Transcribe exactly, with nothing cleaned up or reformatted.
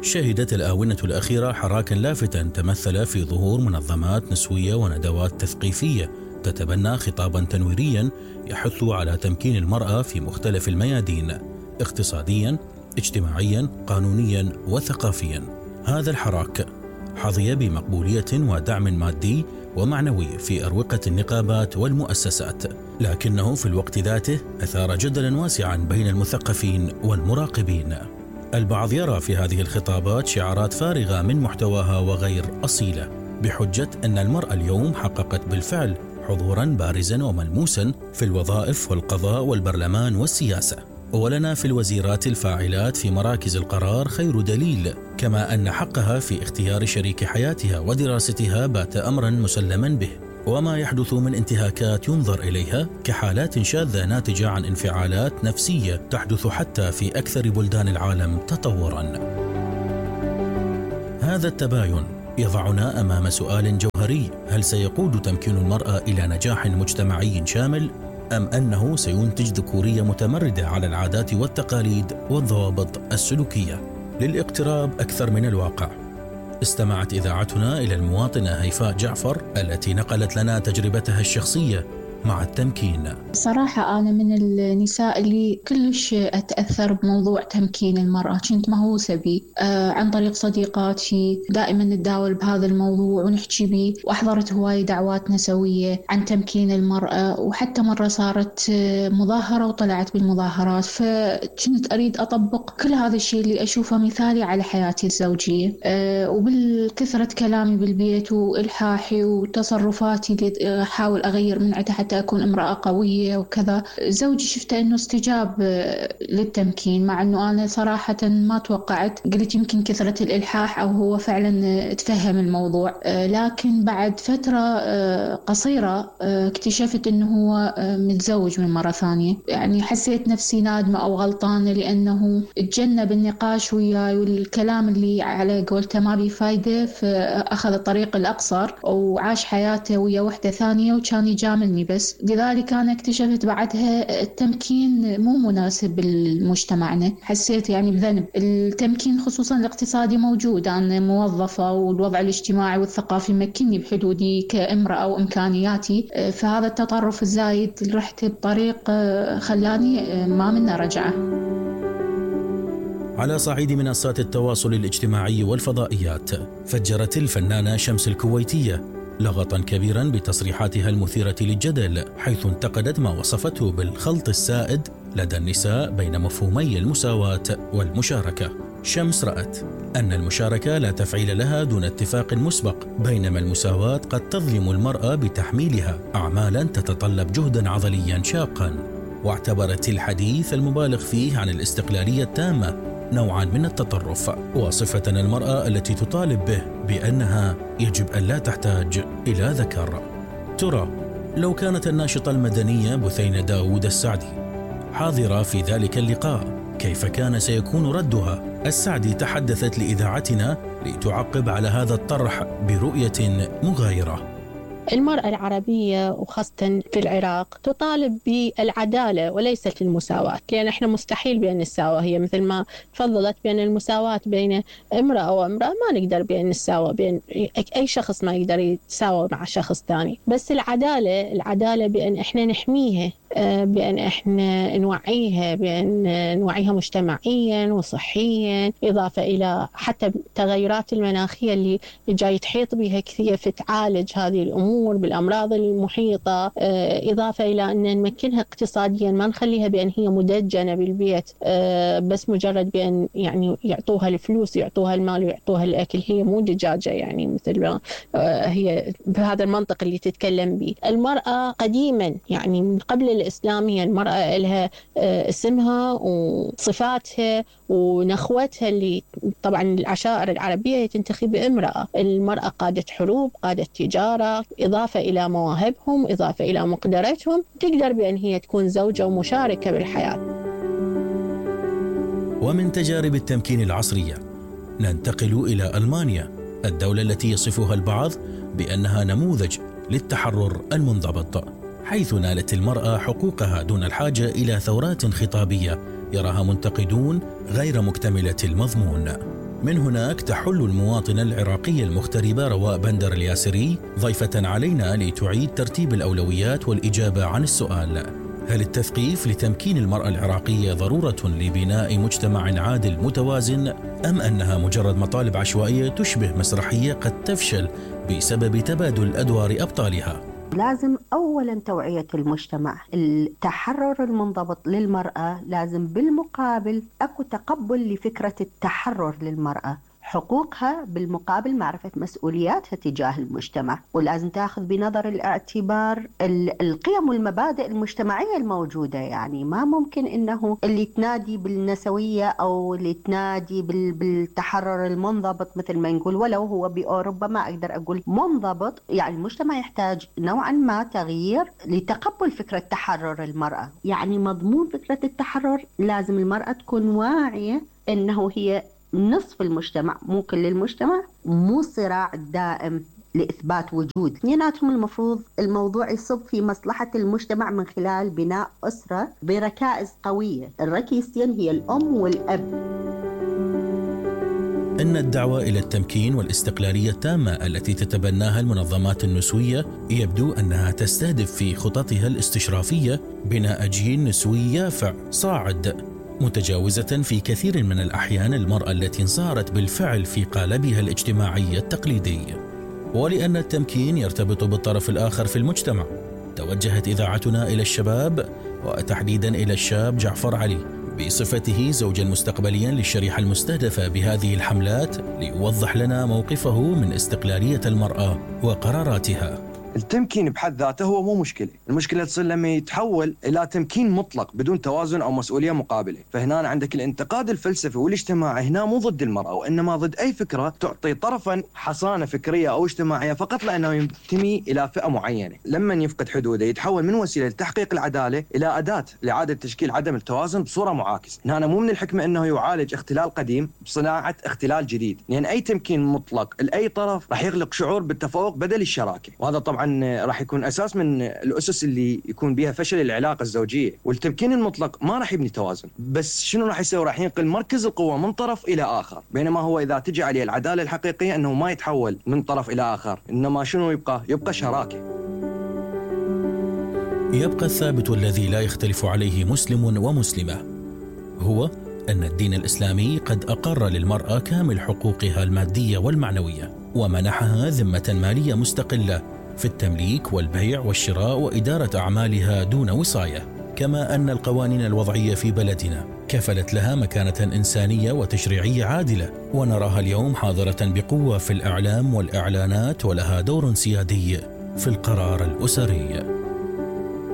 شهدت الآونة الأخيرة حراكا لافتا تمثل في ظهور منظمات نسوية وندوات تثقيفية تتبنى خطابا تنويريا يحث على تمكين المرأة في مختلف الميادين، اقتصاديا، اجتماعيا، قانونيا وثقافيا. هذا الحراك حظي بمقبولية ودعم مادي ومعنوي في أروقة النقابات والمؤسسات، لكنه في الوقت ذاته أثار جدلا واسعا بين المثقفين والمراقبين. البعض يرى في هذه الخطابات شعارات فارغة من محتواها وغير أصيلة، بحجة أن المرأة اليوم حققت بالفعل حضورا بارزا وملموسا في الوظائف والقضاء والبرلمان والسياسة، ولنا في الوزيرات الفاعلات في مراكز القرار خير دليل، كما أن حقها في اختيار شريك حياتها ودراستها بات أمرا مسلما به. وما يحدث من انتهاكات ينظر إليها كحالات شاذة ناتجة عن انفعالات نفسية تحدث حتى في أكثر بلدان العالم تطورا. هذا التباين يضعنا أمام سؤال جوهري: هل سيقود تمكين المرأة إلى نجاح مجتمعي شامل، أم أنه سينتج ذكورية متمردة على العادات والتقاليد والضوابط السلوكية؟ للاقتراب أكثر من الواقع، استمعت إذاعتنا إلى المواطنة هيفاء جعفر التي نقلت لنا تجربتها الشخصية مع التمكين. صراحة أنا من النساء اللي كلش أتأثر بموضوع تمكين المرأة، كنت مهووسة به آه عن طريق صديقاتي، دائما نتداول بهذا الموضوع ونحكي به، وأحضرت هواي دعوات نسوية عن تمكين المرأة، وحتى مرة صارت مظاهرة وطلعت بالمظاهرات، فكنت أريد أطبق كل هذا الشيء اللي أشوفه مثالي على حياتي الزوجية. آه وبالكثرة كلامي بالبيت وإلحاحي وتصرفاتي اللي أحاول أغير من عدها حتى أكون امرأة قوية وكذا، زوجي شفته أنه استجاب للتمكين، مع أنه أنا صراحة ما توقعت، قلت يمكن كثرة الإلحاح أو هو فعلا تفهم الموضوع. لكن بعد فترة قصيرة اكتشفت أنه هو متزوج من مرة ثانية، يعني حسيت نفسي نادمة أو غلطانة لأنه تجنب النقاش وياي والكلام اللي على قولته ما بيه فايدة، فأخذ الطريق الأقصر وعاش حياته ويا وحدة ثانية وكان يجاملني بس. لذلك أنا اكتشفت بعدها التمكين مو مناسب لمجتمعنا، حسيت يعني بذنب. التمكين خصوصا الاقتصادي موجود، أنا موظفة والوضع الاجتماعي والثقافي مكني بحدودي كامرأة وإمكانياتي، فهذا التطرف الزايد رحت بطريق خلاني ما منا رجعة. على صعيد منصات التواصل الاجتماعي والفضائيات، فجرت الفنانة شمس الكويتية لغطا كبيرا بتصريحاتها المثيرة للجدل، حيث انتقدت ما وصفته بالخلط السائد لدى النساء بين مفهومي المساواة والمشاركة. شمس رأت أن المشاركة لا تفعيل لها دون اتفاق مسبق، بينما المساواة قد تظلم المرأة بتحميلها أعمالا تتطلب جهدا عضليا شاقا، واعتبرت الحديث المبالغ فيه عن الاستقلالية التامة نوعا من التطرف، واصفة المرأة التي تطالب به بأنها يجب أن لا تحتاج إلى ذكر. ترى لو كانت الناشطة المدنية بثينة داود السعدي حاضرة في ذلك اللقاء، كيف كان سيكون ردها؟ السعدي تحدثت لإذاعتنا لتعقب على هذا الطرح برؤية مغايرة. المرأة العربية وخاصة في العراق تطالب بالعدالة وليست المساواة، لأن احنا مستحيل بأن نساوى، هي مثل ما فضلت بأن المساواة بين امرأة وامرأة، ما نقدر بأن نساوى، بأن أي شخص ما يقدر يتساوى مع شخص ثاني. بس العدالة العدالة بأن احنا نحميها، بأن احنا نوعيها، بأن نوعيها مجتمعيا وصحيا، إضافة إلى حتى التغيرات المناخية اللي جاي تحيط بها كثير، فتعالج هذه الأمور بالأمراض المحيطة، إضافة إلى أن نمكنها اقتصاديا، ما نخليها بأن هي مدجنة بالبيت بس مجرد بأن يعني يعطوها الفلوس، يعطوها المال ويعطوها الأكل، هي مو دجاجة يعني مثل ما هي بهذا المنطق اللي تتكلم به. المرأة قديما يعني من قبل الإسلام هي المرأة لها اسمها وصفاتها ونخوتها، اللي طبعا العشائر العربية تنتخب امرأة. المرأة قادت حروب، قادت تجارة، إضافة إلى مواهبهم، إضافة إلى مقدرتهم، تقدر بأن هي تكون زوجة ومشاركة بالحياة. ومن تجارب التمكين العصرية ننتقل إلى ألمانيا، الدولة التي يصفها البعض بأنها نموذج للتحرر المنضبط، حيث نالت المرأة حقوقها دون الحاجة إلى ثورات خطابية يراها منتقدون غير مكتملة المضمون. من هناك تحل المواطنة العراقية المغتربة رواء بندر الياسري ضيفة علينا لتعيد ترتيب الأولويات والإجابة عن السؤال: هل التثقيف لتمكين المرأة العراقية ضرورة لبناء مجتمع عادل متوازن، أم أنها مجرد مطالب عشوائية تشبه مسرحية قد تفشل بسبب تبادل أدوار أبطالها؟ لازم أولا توعية المجتمع. التحرر المنضبط للمرأة لازم بالمقابل أكو تقبل لفكرة التحرر للمرأة، حقوقها بالمقابل معرفة مسؤولياتها تجاه المجتمع، ولازم تأخذ بنظر الاعتبار القيم والمبادئ المجتمعية الموجودة. يعني ما ممكن إنه اللي تنادي بالنسوية أو اللي تنادي بالتحرر المنضبط مثل ما نقول، ولو هو بأوروبا ما أقدر أقول منضبط. يعني المجتمع يحتاج نوعا ما تغيير لتقبل فكرة تحرر المرأة. يعني مضمون فكرة التحرر لازم المرأة تكون واعية إنه هي نصف المجتمع، مو كل المجتمع، مو صراع دائم لإثبات وجود. اثنيناتهم المفروض الموضوع يصب في مصلحة المجتمع من خلال بناء أسرة بركائز قوية. الركيزتين هي الأم والأب. إن الدعوة إلى التمكين والاستقلالية التامة التي تتبناها المنظمات النسوية يبدو أنها تستهدف في خططها الاستشرافية بناء جيل نسوي يافع صاعد، متجاوزة في كثير من الأحيان المرأة التي انصهرت بالفعل في قالبها الاجتماعي التقليدي. ولأن التمكين يرتبط بالطرف الآخر في المجتمع، توجهت إذاعتنا إلى الشباب وتحديدا إلى الشاب جعفر علي بصفته زوجا مستقبليا للشريحة المستهدفة بهذه الحملات، ليوضح لنا موقفه من استقلالية المرأة وقراراتها. التمكين بحد ذاته هو مو مشكلة، المشكلة تصير لما يتحول إلى تمكين مطلق بدون توازن أو مسؤولية مقابلة. فهنا عندك الانتقاد الفلسفي والاجتماعي هنا مو ضد المرأة، وإنما ضد أي فكرة تعطي طرفا حصانة فكرية أو اجتماعية فقط لأنه ينتمي إلى فئة معينة. لما يفقد حدوده يتحول من وسيلة لتحقيق العدالة إلى أداة لإعادة تشكيل عدم التوازن بصورة معاكسة. هنا مو من الحكمة أنه يعالج اختلال قديم بصناعة اختلال جديد، لأن أي تمكين مطلق لأي طرف راح يخلق شعور بالتفوق بدل الشراكة، وهذا طبعا راح يكون أساس من الأسس اللي يكون بها فشل العلاقة الزوجية. والتمكين المطلق ما راح يبني توازن، بس شنو راح يسوي؟ راح ينقل مركز القوة من طرف إلى آخر. بينما هو إذا تجي عليه العدالة الحقيقية أنه ما يتحول من طرف إلى آخر، إنما شنو يبقى؟ يبقى شراكة. يبقى الثابت والذي لا يختلف عليه مسلم ومسلمة، هو أن الدين الإسلامي قد أقر للمرأة كامل حقوقها المادية والمعنوية، ومنحها ذمة مالية مستقلة في التمليك والبيع والشراء وإدارة أعمالها دون وصاية. كما أن القوانين الوضعية في بلدنا كفلت لها مكانة إنسانية وتشريعية عادلة، ونراها اليوم حاضرة بقوة في الإعلام والإعلانات، ولها دور سيادي في القرار الأسري.